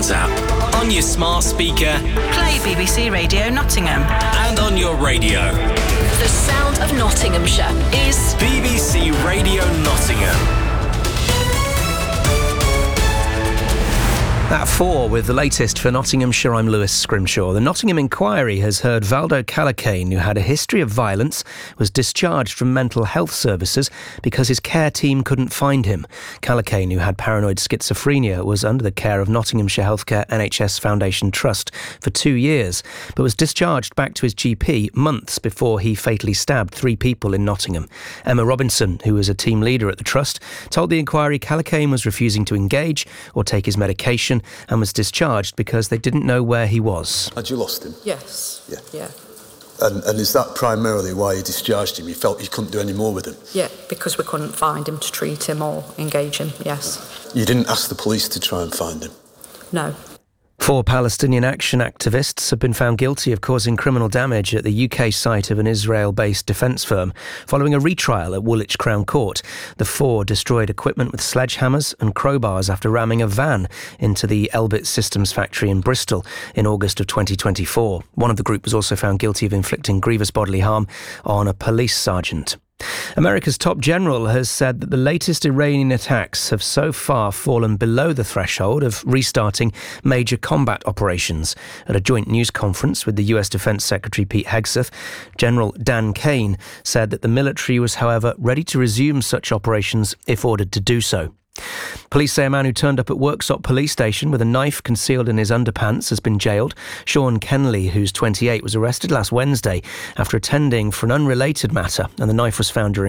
Sounds app. On your smart speaker. Play BBC Radio Nottingham. And on your radio. The sound of Nottinghamshire is BBC Radio Nottingham. At 4 with the latest for Nottinghamshire, I'm Lewis Scrimshaw. The Nottingham Inquiry has heard Valdo Calacane, who had a history of violence, was discharged from mental health services because his care team couldn't find him. Calacane, who had paranoid schizophrenia, was under the care of Nottinghamshire Healthcare NHS Foundation Trust for 2 years, but was discharged back to his GP months before he fatally stabbed 3 people in Nottingham. Emma Robinson, who was a team leader at the Trust, told the Inquiry Calacane was refusing to engage or take his medication and was discharged because they didn't know where he was. Had you lost him? Yes. Yeah. And is that primarily why you discharged him? You felt you couldn't do any more with him? Yeah, because we couldn't find him to treat him or engage him, yes. You didn't ask the police to try and find him? No. 4 Palestinian Action activists have been found guilty of causing criminal damage at the UK site of an Israel-based defence firm following a retrial at Woolwich Crown Court. The 4 destroyed equipment with sledgehammers and crowbars after ramming a van into the Elbit Systems factory in Bristol in August of 2024. One of the group was also found guilty of inflicting grievous bodily harm on a police sergeant. America's top general has said that the latest Iranian attacks have so far fallen below the threshold of restarting major combat operations. At a joint news conference with the US Defense Secretary Pete Hegseth, General Dan Kane said that the military was, however, ready to resume such operations if ordered to do so. Police say a man who turned up at Worksop police station with a knife concealed in his underpants has been jailed. Sean Kenley, who's 28, was arrested last Wednesday after attending for an unrelated matter, and the knife was found during